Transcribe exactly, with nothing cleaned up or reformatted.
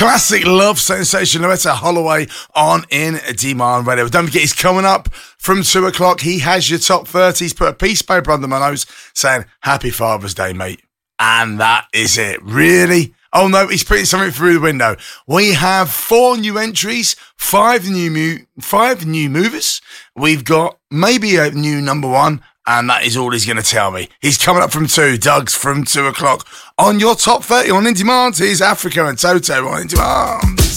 classic love sensation Loretta Holloway on In Demand Radio. Don't forget, he's coming up from two o'clock. He has your top thirty. He's put a piece of paper under my nose saying, Happy Father's Day, mate. And that is it. Really? Oh, no, he's putting something through the window. We have four new entries, five new mu- five new movers. We've got maybe a new number one, and that is all he's going to tell me. He's coming up from two. Doug's from two o'clock. On your top thirty on In Demand, here's Africa and Toto on In Demand.